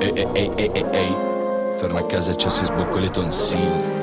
Ehi, torna a casa e ci si sbocco le tonsille.